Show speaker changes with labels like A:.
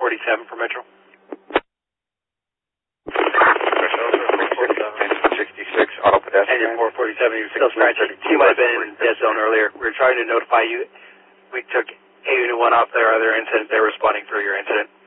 A: 447 for Metro.
B: Metro 447, 66, auto pedestrian.
A: Engine 447, you're still scratching. You might have been in dead zone earlier. We were trying to notify you. We took A Unit 1 off their other incident. They're responding for your incident.